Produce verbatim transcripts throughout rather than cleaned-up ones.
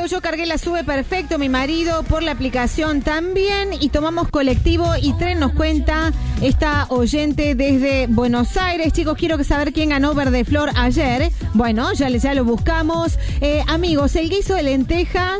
Leo, yo cargué la sube perfecto, mi marido por la aplicación también, y tomamos colectivo y tren, nos cuenta esta oyente desde Buenos Aires. Chicos, quiero saber quién ganó Verde Flor ayer. Bueno, ya, ya lo buscamos. Eh, amigos, el guiso de lenteja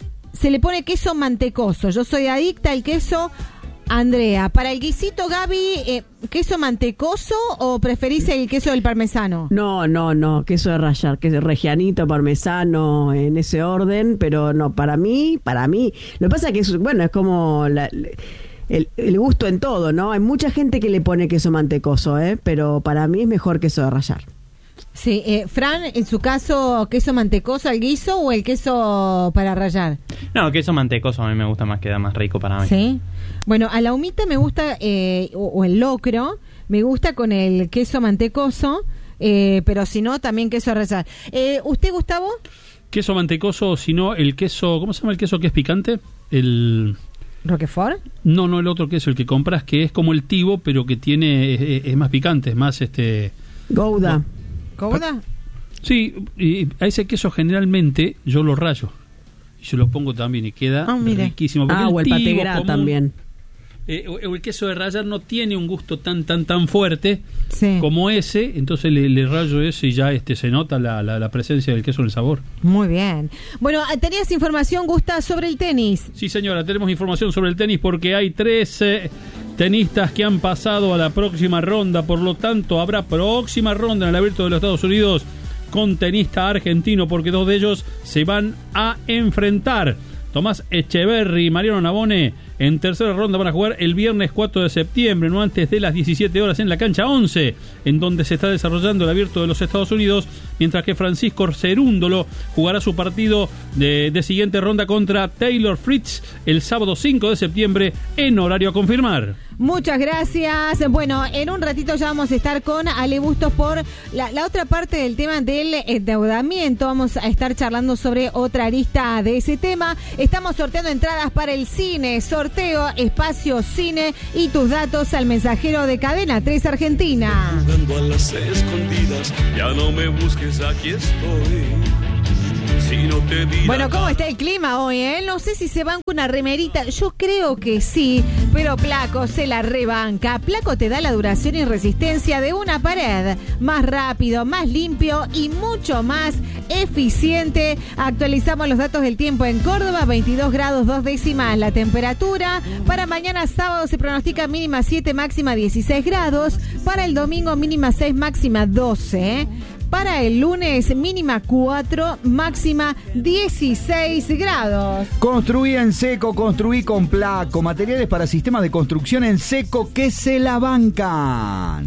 se le pone queso mantecoso. Yo soy adicta al queso. Andrea, para el guisito, Gaby, eh, ¿queso mantecoso o preferís el queso del parmesano? No, no, no, queso de rallar, queso regianito, parmesano, en ese orden, pero no, para mí, para mí, lo que pasa es que, es, bueno, es como la, el, el gusto en todo, ¿no? Hay mucha gente que le pone queso mantecoso, ¿eh? Pero para mí es mejor queso de rallar. Sí, eh, Fran, en su caso, ¿queso mantecoso al guiso o el queso para rallar? No, queso mantecoso a mí me gusta más, queda más rico para mí. Sí. Bueno, a la humita me gusta, eh, o, o el locro, me gusta con el queso mantecoso, eh, pero si no, también queso a rallar. Eh, ¿Usted, Gustavo? Queso mantecoso, si no, el queso, ¿cómo se llama el queso que es picante? El... ¿Roquefort? No, no, el otro queso, el que compras, que es como el tivo, pero que tiene, es, es más picante, es más este... Gouda. ¿Gouda? Sí, y a ese queso generalmente yo lo rayo y yo lo pongo también y queda oh, riquísimo. Ah, o el pategras también. Eh, o el queso de rallar no tiene un gusto tan tan tan fuerte sí. como ese, entonces le, le rayo ese y ya este se nota la, la, la presencia del queso en el sabor. Muy bien. Bueno, ¿tenías información, Gusta, sobre el tenis? Sí, señora, tenemos información sobre el tenis porque hay tres eh, tenistas que han pasado a la próxima ronda, por lo tanto habrá próxima ronda en el Abierto de los Estados Unidos con tenista argentino, porque dos de ellos se van a enfrentar. Tomás Echeverry y Mariano Navone en tercera ronda van a jugar el viernes cuatro de septiembre, no antes de las diecisiete horas, en la cancha once, en donde se está desarrollando el Abierto de los Estados Unidos, mientras que Francisco Cerúndolo jugará su partido de, de siguiente ronda contra Taylor Fritz el sábado cinco de septiembre en horario a confirmar. Muchas gracias. Bueno, en un ratito ya vamos a estar con Ale Bustos por la, la otra parte del tema del endeudamiento. Vamos a estar charlando sobre otra arista de ese tema. Estamos sorteando entradas para el cine. Sorteo Espacio Cine y tus datos al mensajero de Cadena tres Argentina. Jugando a las escondidas, ya no me busques, aquí estoy. Si no te bueno, ¿cómo está el clima hoy, eh? No sé si se banca una remerita. Yo creo que sí, pero Placo se la rebanca. Placo te da la duración y resistencia de una pared. Más rápido, más limpio y mucho más eficiente. Actualizamos los datos del tiempo en Córdoba. veintidós grados dos décimas la temperatura. Para mañana sábado se pronostica mínima siete, máxima dieciséis grados. Para el domingo mínima seis, máxima doce. Para el lunes, mínima cuatro, máxima dieciséis grados. Construí en seco, construí con Placo. Materiales para sistemas de construcción en seco que se la bancan.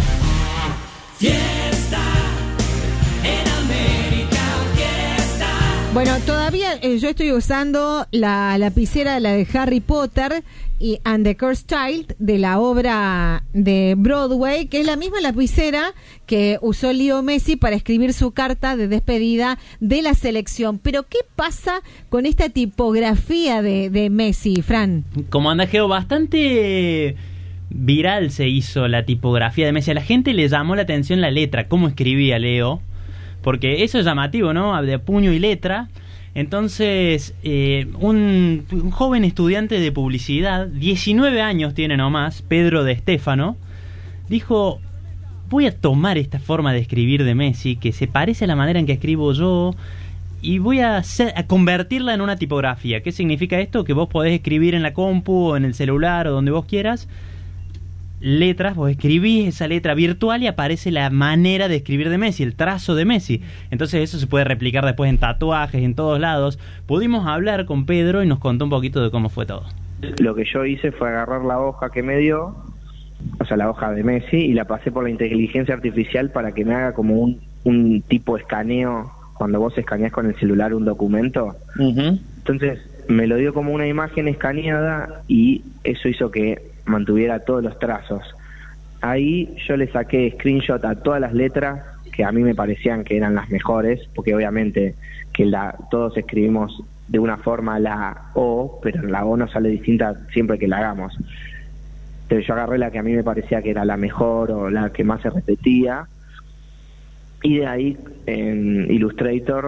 Fiesta en América, fiesta. Bueno, todavía eh, yo estoy usando la lapicera, la de Harry Potter y And the Cursed Child, de la obra de Broadway, que es la misma lapicera que usó Leo Messi para escribir su carta de despedida de la selección. Pero ¿qué pasa con esta tipografía de, de Messi, Fran? Como anda, Geo, bastante viral se hizo la tipografía de Messi. A la gente le llamó la atención la letra, cómo escribía Leo, porque eso es llamativo, ¿no? De puño y letra. Entonces, eh, un, un joven estudiante de publicidad, diecinueve años tiene nomás, Pedro de Estéfano, dijo: voy a tomar esta forma de escribir de Messi, que se parece a la manera en que escribo yo, y voy a, hacer, a convertirla en una tipografía. ¿Qué significa esto? Que vos podés escribir en la compu o en el celular o donde vos quieras letras, vos escribís esa letra virtual y aparece la manera de escribir de Messi, el trazo de Messi. Entonces eso se puede replicar después en tatuajes, en todos lados. Pudimos hablar con Pedro y nos contó un poquito de cómo fue todo. Lo que yo hice fue agarrar la hoja que me dio, o sea, la hoja de Messi, y la pasé por la inteligencia artificial para que me haga como un, un tipo escaneo, cuando vos escaneás con el celular un documento. Uh-huh. Entonces me lo dio como una imagen escaneada y eso hizo que mantuviera todos los trazos. Ahí yo le saqué screenshot a todas las letras que a mí me parecían que eran las mejores, porque obviamente que la todos escribimos de una forma la O, pero la O no sale distinta siempre que la hagamos. Pero yo agarré la que a mí me parecía que era la mejor o la que más se repetía, y de ahí en Illustrator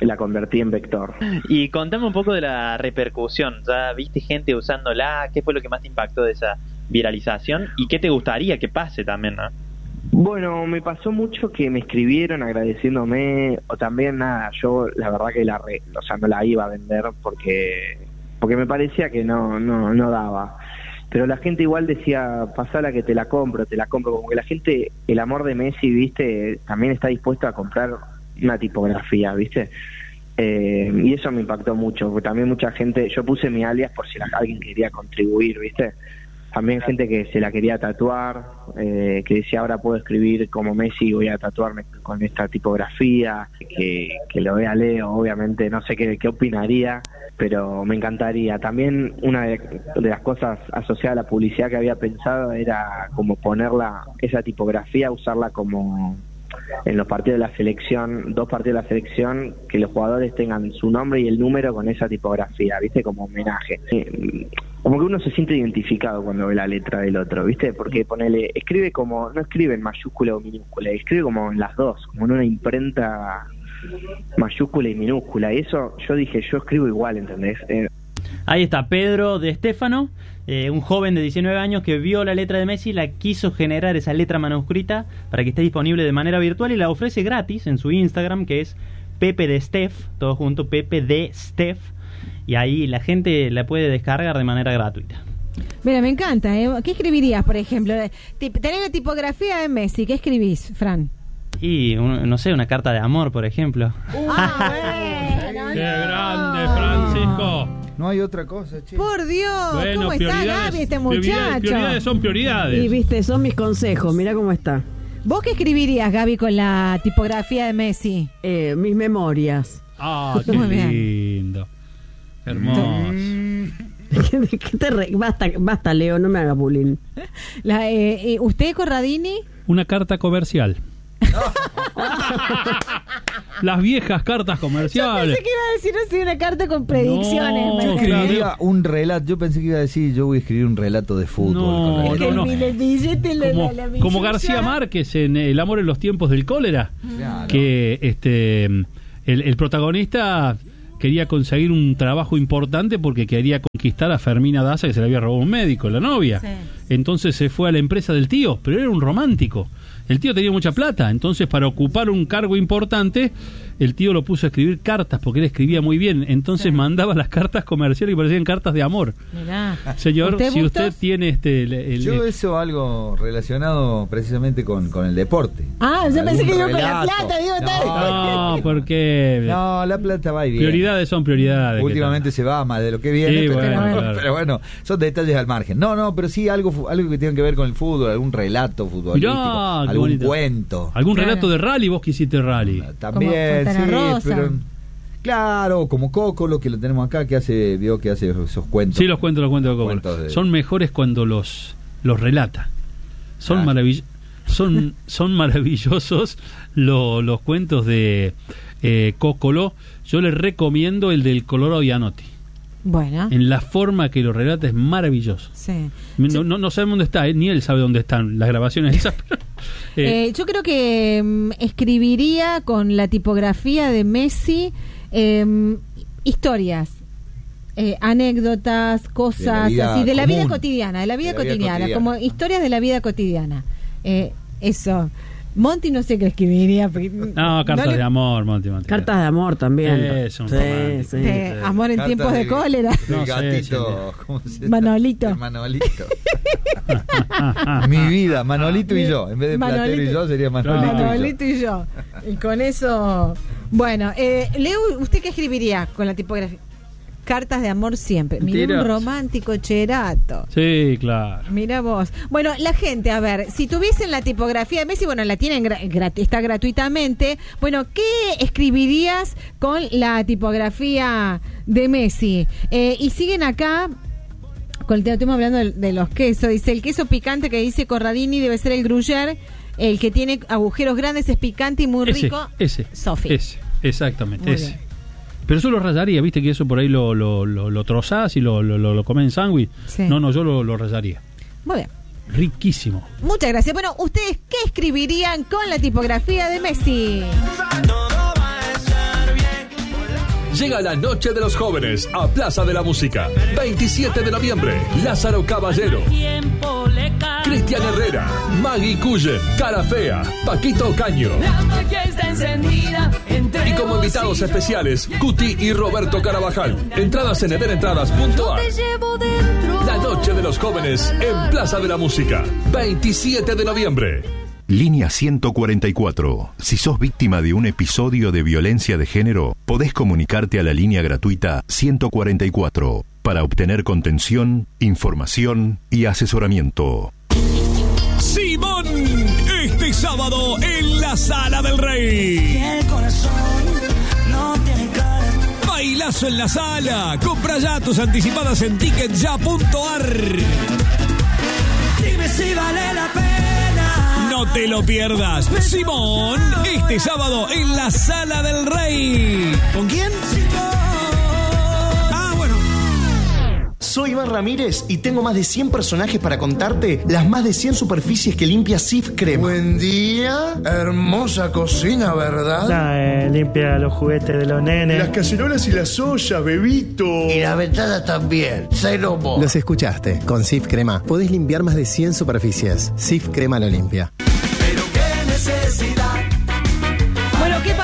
la convertí en vector. Y contame un poco de la repercusión. ¿Ya viste gente usándola? ¿Qué fue lo que más te impactó de esa viralización? ¿Y qué te gustaría que pase también, no? Bueno, me pasó mucho que me escribieron agradeciéndome, o también nada, yo la verdad que la re, o sea, no la iba a vender porque porque me parecía que no no no daba. Pero la gente igual decía, pasala que te la compro, te la compro, como que la gente, el amor de Messi, viste, también está dispuesto a comprar una tipografía, viste. Eh, y eso me impactó mucho, porque también mucha gente, yo puse mi alias por si la, alguien quería contribuir, viste. También gente que se la quería tatuar, eh, que decía ahora puedo escribir como Messi, voy a tatuarme con esta tipografía, que, que lo vea Leo, obviamente, no sé qué, qué opinaría, pero me encantaría. También una de, de las cosas asociadas a la publicidad que había pensado era como ponerla, esa tipografía, usarla como en los partidos de la selección, dos partidos de la selección, que los jugadores tengan su nombre y el número con esa tipografía, ¿viste? Como homenaje. Eh, como que uno se siente identificado cuando ve la letra del otro, ¿viste? Porque ponele, escribe como, no escribe en mayúscula o minúscula, escribe como en las dos, como en una imprenta mayúscula y minúscula, y eso yo dije, yo escribo igual, ¿entendés? Eh, Ahí está Pedro de Stefano, eh, un joven de diecinueve años que vio la letra de Messi, la quiso generar esa letra manuscrita para que esté disponible de manera virtual y la ofrece gratis en su Instagram, que es Pepe de Steph, todo junto, Pepe de Steph, y ahí la gente la puede descargar de manera gratuita. Mira, me encanta, ¿eh? ¿Qué escribirías, por ejemplo? Tenés la tipografía de Messi, ¿qué escribís, Fran? Y, un, no sé, una carta de amor, por ejemplo. Ah, bueno, ¡Qué no. grande, Francisco! No hay otra cosa, che. Por Dios, Bueno, ¿cómo está Gaby, este muchacho? Prioridades, prioridades son prioridades. Y viste, son mis consejos, mira cómo está. ¿Vos qué escribirías, Gaby, con la tipografía de Messi? Eh, mis memorias. Ah, qué Muy bien. lindo. Hermoso. ¿Qué te re- basta, basta, Leo, no me haga bullying. La, eh, eh, ¿Usted, Corradini? Una carta comercial. Las viejas cartas Yo comerciales. pensé que iba a decir así una carta con predicciones. No, ¿me Yo entendés? escribiría un relato, yo pensé que iba a decir, yo voy a escribir un relato de fútbol. No, con Es que relato. no, no. el, el billete le Como, da la como billeta. García Márquez en El amor en los tiempos del cólera, Claro. que este el, el protagonista quería conseguir un trabajo importante porque quería conquistar a Fermina Daza, que se le había robado un médico, la novia. Sí. Entonces se fue a la empresa del tío, pero era un romántico. El tío tenía mucha plata, entonces para ocupar un cargo importante, el tío lo puso a escribir cartas, porque él escribía muy bien. Entonces Sí. mandaba las cartas comerciales y parecían cartas de amor. Mirá. Señor, ¿Usted, si Bustos? usted tiene este... el- el- Yo eso algo relacionado precisamente con, con el deporte. Ah, yo pensé Algún que iba con la relato. plata, digo, tal. No, porque... No, la plata va y viene. Prioridades son prioridades. ¿qué Últimamente se va más de lo que viene, Sí, pero, bueno, pero, claro. pero bueno, son detalles al margen. No, no, pero sí algo fu- algo que tenga que ver con el fútbol, algún relato futbolístico, Mirá, qué algún bonito. cuento. ¿Algún Claro. relato de rally? Vos que hiciste rally. También, Como Fontana sí, Rosa. pero claro, como Cocolo, que lo tenemos acá, que hace, vio que hace esos cuentos. Sí, los cuentos, los cuentos de Coco. Cuentos de- Son mejores cuando los los relata. Son Ah. maravill- son son maravillosos lo- los cuentos de eh, Cocolo. Yo les recomiendo el del Colorado Gianotti. Bueno, En la forma que lo relata es maravilloso. sí. No, no, no sabemos dónde está, eh, ni él sabe dónde están las grabaciones esas. pero, eh, Eh, yo creo que mm, escribiría con la tipografía de Messi eh, historias, eh, anécdotas, cosas De la vida así, de la vida común. cotidiana, de la vida De la vida cotidiana, cotidiana. como historias de la vida cotidiana. Eh, eso. Monty no sé qué escribiría. porque- no, cartas no le- de amor, Monty, Monty. Cartas de amor también. Es un sí, romántico. sí. de amor en Cartas tiempos de del- cólera. del No sé, gatito, ¿cómo se llama? Manolito. El Manolito. Mi vida, Manolito y yo. En vez de Platero Manolito. y yo, sería Manolito, Manolito y yo. Y con eso. Bueno, eh, Leo, ¿usted qué escribiría con la tipografía? Cartas de amor siempre. Mira, un Mentiras. romántico cherato. Sí, claro. Mira vos. Bueno, la gente, a ver, si tuviesen la tipografía de Messi, bueno, la tienen, gra- grat- está gratuitamente. Bueno, ¿qué escribirías con la tipografía de Messi? Eh, y siguen acá. Con el tema, estamos hablando de, de los quesos. Dice, el queso picante que dice Corradini debe ser el gruyère. El que tiene agujeros grandes es picante y muy Ese, rico. ese, Sofi. ese, exactamente, Muy ese. bien. Pero yo lo rayaría, viste que eso por ahí lo, lo, lo, lo trozás y lo, lo, lo, lo comes en sándwich. Sí. No, no, yo lo, lo rayaría. Muy bien. Riquísimo. Muchas gracias. Bueno, ¿ustedes qué escribirían con la tipografía de Messi? Todo va a estar bien. Llega la Noche de los Jóvenes a Plaza de la Música. veintisiete de noviembre, Lázaro Caballero, Cristian Herrera, Maggie Cullen, Cara Fea, Paquito Ocaño. Y como invitados especiales, Cuti y Roberto Carabajal. Entradas en everentradas punto a r. La Noche de los Jóvenes en Plaza de la Música. veintisiete de noviembre. Línea ciento cuarenta y cuatro. Si sos víctima de un episodio de violencia de género, podés comunicarte a la línea gratuita ciento cuarenta y cuatro para obtener contención, información y asesoramiento. Simón, este sábado en la Sala del Rey. El corazón no tiene cara. Bailazo en la sala. Compra ya tus anticipadas en ticket ya punto a r. Dime si vale la pena. No te lo pierdas. Simón, este sábado en la Sala del Rey. ¿Con quién? Ah, bueno. Soy Iván Ramírez y tengo más de cien personajes para contarte las más de cien superficies que limpia Sif Crema. Buen día, hermosa cocina, ¿verdad? La, eh, limpia los juguetes de los nenes. Las cacerolas y las ollas, bebito. Y la ventana también, cero mo. Los escuchaste, con Sif Crema podés limpiar más de cien superficies. Sif Crema lo limpia. Pero qué necesidad. Bueno, ¿qué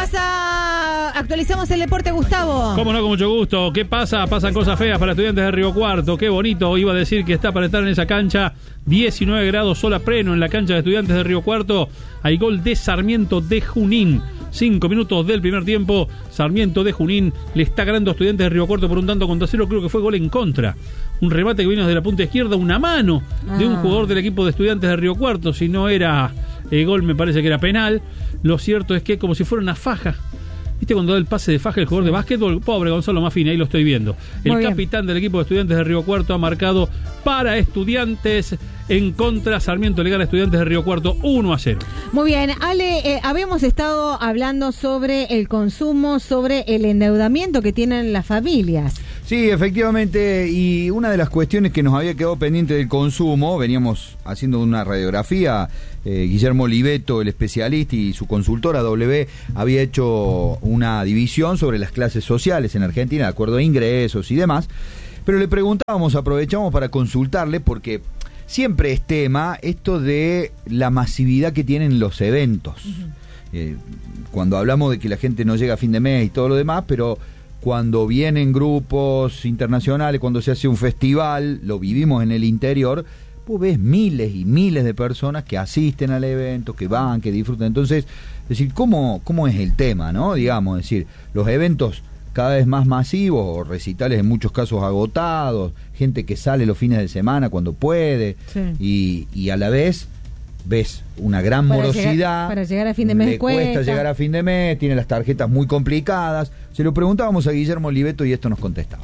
pasa? Actualizamos el deporte, Gustavo. Cómo no, con mucho gusto. ¿Qué pasa? Pasan cosas feas para estudiantes de Río Cuarto. Qué bonito. Iba a decir que está para estar en esa cancha. diecinueve grados, sol a pleno en la cancha de estudiantes de Río Cuarto. Hay gol de Sarmiento de Junín. Cinco minutos del primer tiempo. Sarmiento de Junín le está ganando a Estudiantes de Río Cuarto por un tanto contra cero. Creo que fue gol en contra. Un remate que vino desde la punta izquierda. Una mano de un jugador del equipo de Estudiantes de Río Cuarto. Si no era eh, gol, me parece que era penal. Lo cierto es que como si fuera una faja. ¿Viste cuando da el pase de faja el jugador de básquetbol? Pobre Gonzalo Maffini, ahí lo estoy viendo. El Muy capitán del equipo de Estudiantes de Río Cuarto ha marcado para Estudiantes en contra. Sarmiento le gana a Estudiantes de Río Cuarto uno a cero. Muy bien, Ale, eh, habíamos estado hablando sobre el consumo, sobre el endeudamiento que tienen las familias. Sí, efectivamente, y una de las cuestiones que nos había quedado pendiente del consumo, veníamos haciendo una radiografía, eh, Guillermo Oliveto, el especialista, y su consultora W, había hecho una división sobre las clases sociales en Argentina, de acuerdo a ingresos y demás, pero le preguntábamos, aprovechamos para consultarle, porque siempre es tema esto de la masividad que tienen los eventos. Uh-huh. Eh, cuando hablamos de que la gente no llega a fin de mes y todo lo demás, pero cuando vienen grupos internacionales, cuando se hace un festival, lo vivimos en el interior, pues ves miles y miles de personas que asisten al evento, que van, que disfrutan. Entonces, es decir, ¿cómo, cómo es el tema, no? Digamos, es decir, los eventos cada vez más masivos, o recitales en muchos casos agotados, gente que sale los fines de semana cuando puede, sí. y, y a la vez ves una gran para morosidad. Llegar, para llegar a fin de mes le cuesta. cuesta llegar a fin de mes, tiene las tarjetas muy complicadas. Se lo preguntábamos a Guillermo Oliveto y esto nos contestaba.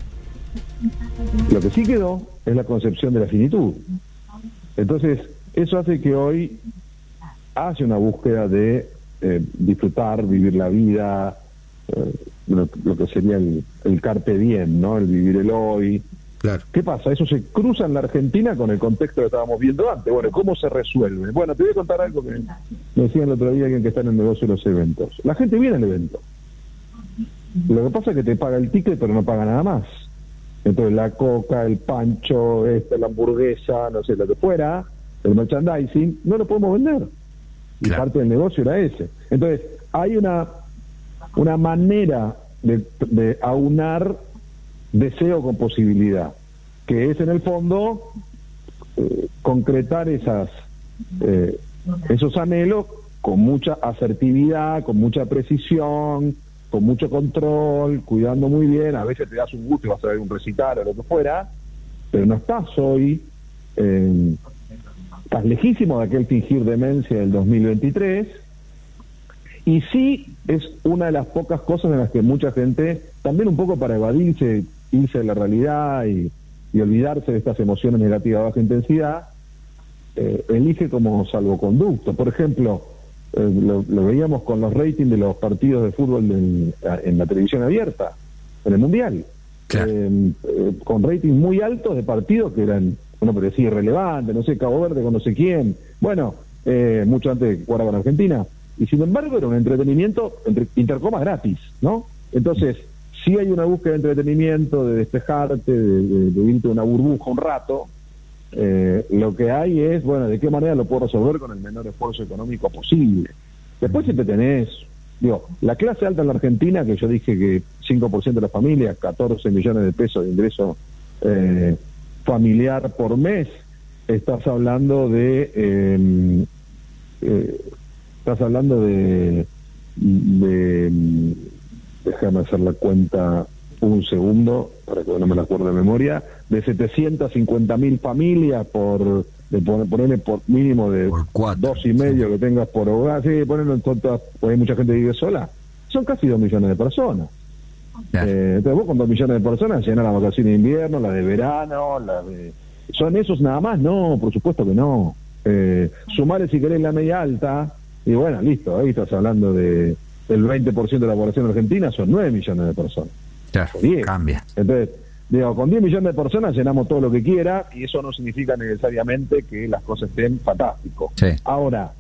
Lo que sí quedó es la concepción de la finitud. Entonces, eso hace que hoy hace una búsqueda de eh, disfrutar, vivir la vida, eh, lo, lo que sería el, el carpe diem, ¿no? El vivir el hoy. Claro. ¿Qué pasa? Eso se cruza en la Argentina con el contexto que estábamos viendo antes. Bueno, ¿cómo se resuelve? Bueno, te voy a contar algo que me decían el otro día alguien que está en el negocio de los eventos. La gente viene al evento. Lo que pasa es que te paga el ticket, pero no paga nada más. Entonces la coca, el pancho, esta, la hamburguesa, no sé, lo que fuera, el merchandising, no lo podemos vender. Y claro, parte del negocio era ese. Entonces, hay una, una manera de, de aunar deseo con posibilidad, que es en el fondo eh, concretar esas eh, esos anhelos con mucha asertividad, con mucha precisión, con mucho control, cuidando muy bien. A veces te das un gusto y vas a ver un recital o lo que fuera, pero no estás hoy, eh, estás lejísimo de aquel fingir demencia del dos mil veintitrés, y sí es una de las pocas cosas en las que mucha gente, también un poco para evadirse, irse de la realidad y, y olvidarse de estas emociones negativas de baja intensidad, eh, elige como salvoconducto. Por ejemplo, eh, lo, lo veíamos con los ratings de los partidos de fútbol en, en la televisión abierta, en el Mundial, claro. eh, eh, con ratings muy altos de partidos que eran, uno parecía irrelevante, no sé, Cabo Verde con no sé quién, bueno, eh, mucho antes de que jugara con Argentina, y sin embargo era un entretenimiento entre intercomas gratis, ¿no? Entonces, sí hay una búsqueda de entretenimiento, de despejarte, de, de, de irte a una burbuja un rato. Eh, lo que hay es, bueno, de qué manera lo puedo resolver con el menor esfuerzo económico posible. Después si te tenés, digo, la clase alta en la Argentina, que yo dije que cinco por ciento de las familias, catorce millones de pesos de ingreso eh, familiar por mes, estás hablando de eh, eh, estás hablando de, de déjame hacer la cuenta un segundo para que no me la acuerdo de memoria, de setecientas cincuenta mil familias por de poner, ponerle por mínimo de dos y medio que tengas por hogar, sí, ponerlo en todas, porque hay mucha gente que vive sola, son casi dos millones de personas. Eh, entonces vos con dos millones de personas llenas la vacación de invierno, la de verano, la de... ¿Son esos nada más? No, por supuesto que no. Eh, sumale si querés la media alta, y bueno, listo, ahí estás hablando de del veinte por ciento de la población argentina, son nueve millones de personas. Claro, diez. Cambia. Entonces, digo, con diez millones de personas llenamos todo lo que quiera, y eso no significa necesariamente que las cosas estén fantásticos. Sí. Ahora,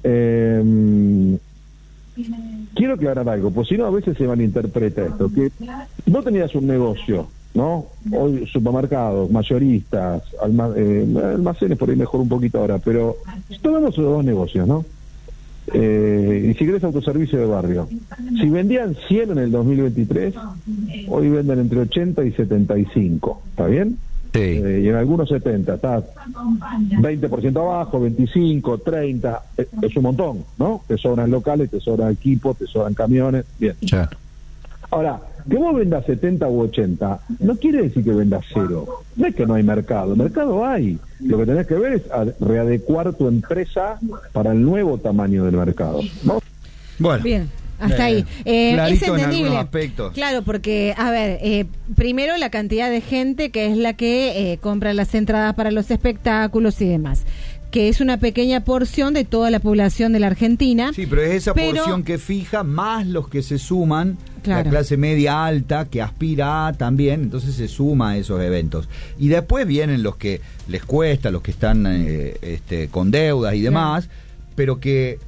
eh, quiero aclarar algo, pues si no a veces se malinterpreta esto, que vos tenías un negocio, ¿no? Hoy supermercados, mayoristas, alma, eh, almacenes por ahí mejor un poquito ahora, pero tomamos los dos negocios, ¿no? Eh, y si querés autoservicio de barrio, si vendían cien en el dos mil veintitrés, hoy venden entre ochenta y setenta y cinco, ¿está bien? Sí. Eh, y en algunos setenta, está veinte por ciento abajo, veinticinco, treinta, es, es un montón, ¿no? Te sobran locales, te sobran equipos, te sobran camiones, bien. Claro. Ahora, que vos vendas setenta u ochenta, no quiere decir que vendas cero. No es que no hay mercado, mercado hay. Lo que tenés que ver es a- readecuar tu empresa para el nuevo tamaño del mercado, ¿no? Bueno. Bien. Hasta Eh, ahí. Eh, es clarito en entendible. algunos aspectos. Claro, porque, a ver, eh, primero la cantidad de gente que es la que eh, compra las entradas para los espectáculos y demás, que es una pequeña porción de toda la población de la Argentina. Sí, pero es esa Pero- porción que fija, más los que se suman, Claro. la clase media alta, que aspira a también, entonces se suma a esos eventos. Y después vienen los que les cuesta, los que están eh, este, con deudas y demás, pero que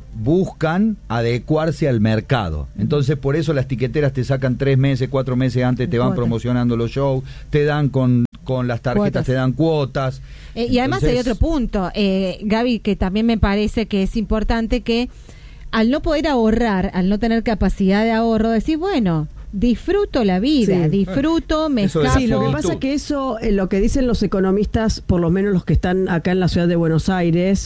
buscan adecuarse al mercado. Entonces por eso las tiqueteras te sacan tres meses, cuatro meses antes, te van Cuotas. promocionando los shows, te dan con, con las tarjetas, Cuotas. te dan cuotas. Eh, y además hay Entonces- otro punto, eh, Gaby, que también me parece que es importante, que al no poder ahorrar, al no tener capacidad de ahorro, decir, bueno, disfruto la vida, Sí. disfruto, me Eso de la escapo. Sí, lo que juventud. pasa que eso, eh, lo que dicen los economistas, por lo menos los que están acá en la ciudad de Buenos Aires,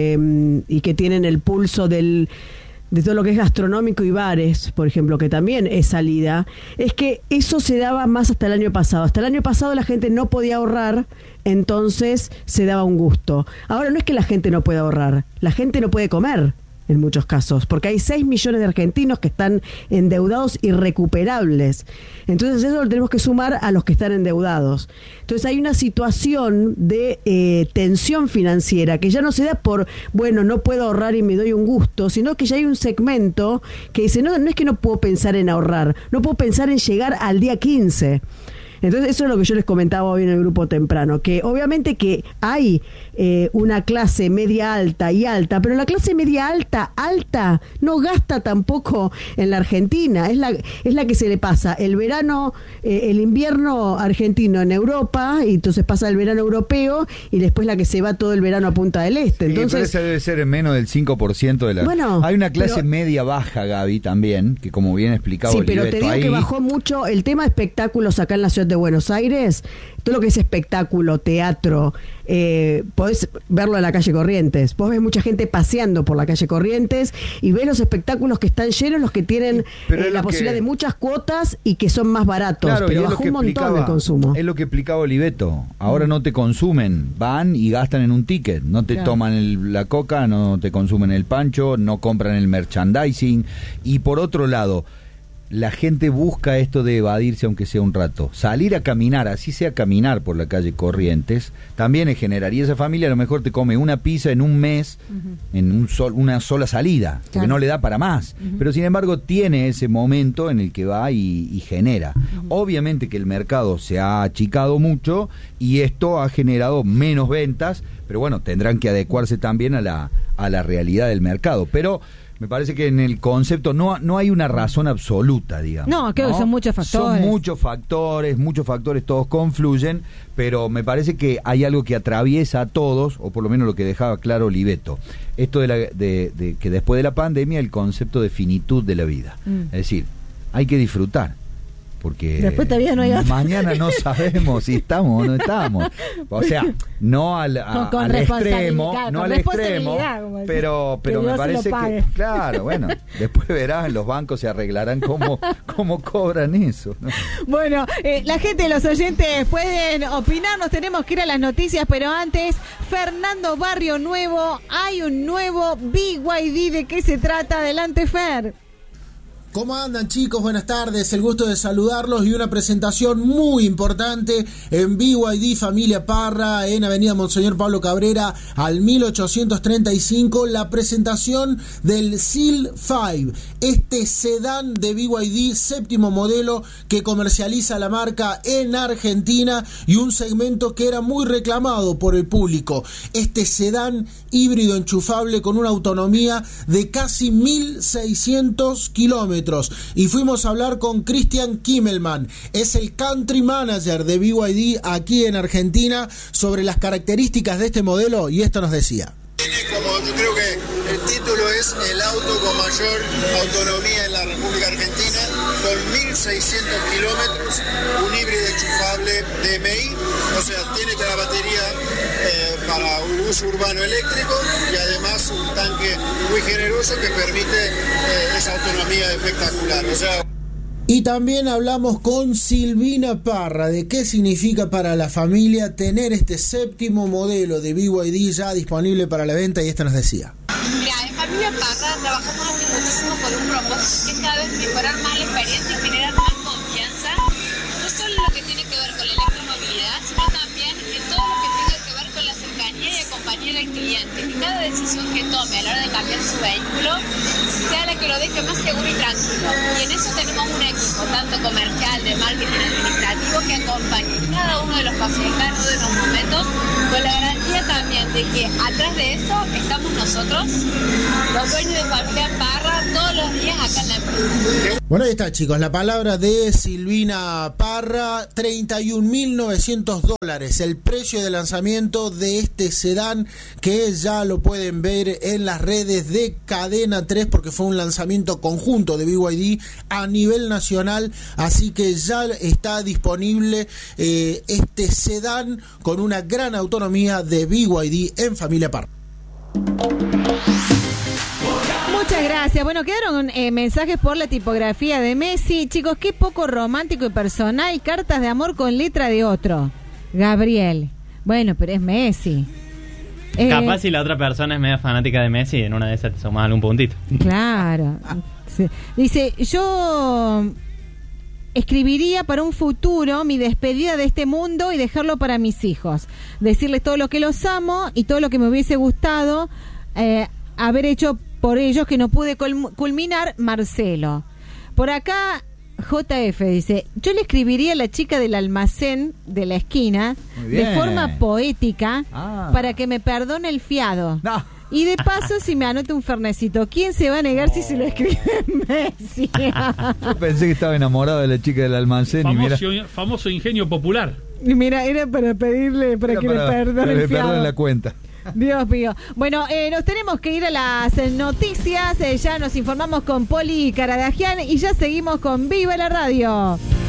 eh, y que tienen el pulso del de todo lo que es gastronómico y bares, por ejemplo, que también es salida, es que eso se daba más hasta el año pasado. Hasta el año pasado la gente no podía ahorrar, entonces se daba un gusto. Ahora no es que la gente no pueda ahorrar, la gente no puede comer en muchos casos, porque hay seis millones de argentinos que están endeudados irrecuperables. Entonces eso lo tenemos que sumar a los que están endeudados. Entonces hay una situación de eh, tensión financiera que ya no se da por, bueno, no puedo ahorrar y me doy un gusto, sino que ya hay un segmento que dice, no, no es que no puedo pensar en ahorrar, no puedo pensar en llegar al día quince. Entonces eso es lo que yo les comentaba hoy en el grupo temprano, que obviamente que hay eh, una clase media alta y alta, pero la clase media alta, alta, no gasta tampoco en la Argentina, es la, es la que se le pasa el verano, eh, el invierno argentino en Europa, y entonces pasa el verano europeo, y después la que se va todo el verano a Punta del Este. Sí, pero Entonces, esa debe ser en menos del cinco por ciento de la... Bueno, hay una clase pero- media baja, Gaby, también, que como bien explicaba sí, pero te Oliveto, digo ahí... que bajó mucho el tema de espectáculos acá en la ciudad de Buenos Aires. Todo lo que es espectáculo, teatro, eh, podés verlo en la calle Corrientes. Vos ves mucha gente paseando por la calle Corrientes y ves los espectáculos que están llenos, los que tienen Pero eh, es la lo posibilidad que- de muchas cuotas y que son más baratos. Claro, y pero es lo bajó que un montón explicaba- el consumo. Es lo que explicaba Oliveto. Ahora no te consumen, van y gastan en un ticket. No te Claro. toman el- la coca, no te consumen el pancho, no compran el merchandising. Y por otro lado, la gente busca esto de evadirse aunque sea un rato. Salir a caminar, así sea caminar por la calle Corrientes, también es generar. Y esa familia a lo mejor te come una pizza en un mes, en un sol, una sola salida, porque Claro. no le da para más. Pero sin embargo tiene ese momento en el que va y, y genera. Obviamente que el mercado se ha achicado mucho y esto ha generado menos ventas, pero bueno, tendrán que adecuarse también a la, a la realidad del mercado. Pero Me parece que en el concepto no, no hay una razón absoluta, digamos. No, creo ¿no? que son muchos factores. Son muchos factores, muchos factores, todos confluyen, pero me parece que hay algo que atraviesa a todos, o por lo menos lo que dejaba claro Oliveto. Esto de, la, de, de que después de la pandemia el concepto de finitud de la vida. Mm. Es decir, hay que disfrutar. Porque después todavía no hay otro. Mañana no sabemos si estamos o no estamos. O sea, no al, a, con, con al extremo, no al extremo, pero pero me parece que, claro, bueno, después verás, los bancos se arreglarán cómo, cómo cobran eso, ¿no? Bueno, eh, la gente, los oyentes pueden opinar, nos tenemos que ir a las noticias, pero antes, Fernando Barrio Nuevo, hay un nuevo B Y D, ¿de qué se trata? Adelante, Fer. ¿Cómo andan, chicos? Buenas tardes, el gusto de saludarlos y una presentación muy importante en B Y D Familia Parra, en Avenida Monseñor Pablo Cabrera al mil ochocientos treinta y cinco, la presentación del S I L cinco, este sedán de B Y D, séptimo modelo que comercializa la marca en Argentina y un segmento que era muy reclamado por el público. Este sedán híbrido enchufable con una autonomía de casi mil seiscientos kilómetros. Y fuimos a hablar con Christian Kimmelman, es el country manager de B Y D aquí en Argentina, sobre las características de este modelo, y esto nos decía. Tiene como, yo creo que el título es el auto con mayor autonomía en la República Argentina, con mil seiscientos kilómetros, un híbrido enchufable D M I, o sea, tiene la batería eh, para un uso urbano eléctrico y además un tanque muy generoso que permite eh, esa autonomía espectacular. O sea, y también hablamos con Silvina Parra de qué significa para la familia tener este séptimo modelo de B Y D ya disponible para la venta, y esto nos decía. Mira, en Familia Parra trabajamos hace muchísimo con un propósito que es cada vez mejorar más la experiencia y generar más confianza, no solo en lo que tiene que ver con la electromovilidad, sino también en todo lo que tenga que ver con la cercanía y acompañar al cliente, que cada decisión que tome a la hora de cambiar su vehículo sea la que lo deje más seguro y tranquilo. Y en eso tenemos un equipo, tanto comercial, de marketing, administrativo, que acompaña cada uno de los pasos, cada uno de los momentos, con la garantía también de que atrás de eso estamos nosotros, los dueños de Familia Parra, todos los días acá en la empresa. Bueno, ahí está, chicos, la palabra de Silvina Parra, treinta y un mil novecientos dólares, el precio de lanzamiento de este sedán, que ya lo pueden ver en las redes de Cadena tres, porque fue un lanzamiento conjunto de B Y D a nivel nacional, así que ya está disponible eh, este sedán con una gran autonomía de B Y D en Familia Parra. Muchas gracias. Bueno, quedaron eh, mensajes por la tipografía de Messi. Chicos, qué poco romántico y personal. Cartas de amor con letra de otro. Gabriel. Bueno, pero es Messi. Eh, Capaz si la otra persona es media fanática de Messi, en una de esas te sumás algún puntito. Claro. Sí. Dice, yo escribiría para un futuro mi despedida de este mundo y dejarlo para mis hijos. Decirles todo lo que los amo y todo lo que me hubiese gustado eh, haber hecho por ellos, que no pude culminar. Marcelo. Por acá J F dice, yo le escribiría a la chica del almacén de la esquina de forma poética ah. para que me perdone el fiado. No. Y de paso, si me anota un fernecito, ¿quién se va a negar oh. si se lo escribe Messi? Yo pensé que estaba enamorado de la chica del almacén. Famoso, y mira... famoso ingenio popular. Y mira, era para pedirle, para era que para, le perdone el fiado. Perdone la cuenta. Dios mío. Bueno, eh, nos tenemos que ir a las noticias. Eh, ya nos informamos con Poli Caradagian y ya seguimos con Viva la Radio.